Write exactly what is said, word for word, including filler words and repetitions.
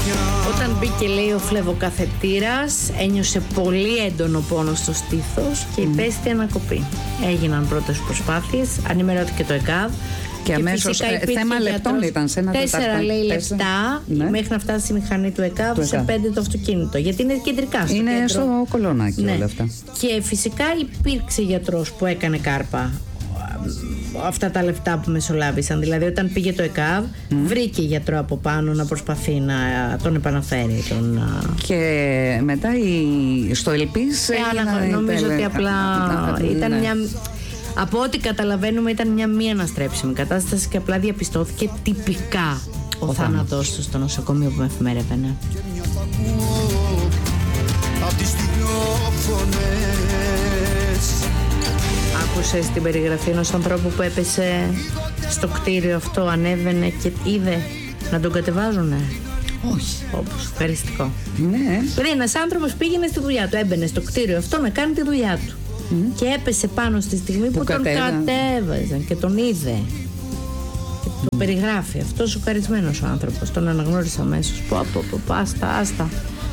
Όταν μπήκε, λέει, ο φλεβοκαθετήρας, ένιωσε πολύ έντονο πόνο στο στήθος και υπέστη ανακοπή. Έγιναν πρώτες προσπάθειες, ανημερώθηκε το ΕΚΑΒ. Και, και αμέσως ε, θέμα λεπτών ήταν σε ένα τέσσερα, τετάρτα, λέει, τέσσερα. λεπτά, ναι, μέχρι να φτάσει η μηχανή του ΕΚΑΒ, σε πέντε το αυτοκίνητο. Γιατί είναι κεντρικά στο είναι κέντρο. στο κολονάκι, ναι, όλα αυτά. Και φυσικά υπήρξε γιατρός που έκανε κάρπα αυτά τα λεφτά που μεσολάβησαν. Δηλαδή, όταν πήγε το ΕΚΑΒ, mm. βρήκε γιατρό από πάνω να προσπαθεί να τον επαναφέρει. Τον... Και μετά η... στο Ελπίς. Ε, νομίζω ότι απλά ήταν ναι. μια. Από ό,τι καταλαβαίνουμε, ήταν μια μη αναστρέψιμη κατάσταση και απλά διαπιστώθηκε τυπικά ο, ο θάνατός του στο νοσοκομείο που με εφημερεύαινε. Άκουσες την περιγραφή ενός ανθρώπου που έπεσε στο κτίριο αυτό, ανέβαινε και είδε να τον κατεβάζουνε? Όχι. Όπως ευχαριστικό. Ναι. Δηλαδή ένας άνθρωπος πήγαινε στη δουλειά του, έμπαινε στο κτίριο αυτό να κάνει τη δουλειά του. Mm. Και έπεσε πάνω στη στιγμή που, που τον κατέβαζαν και τον είδε. Και το mm. περιγράφει. Αυτός ο χαρισμένος ο άνθρωπος. Τον αναγνώρισα αμέσως. Πω, πω, πω, άστα, άστα.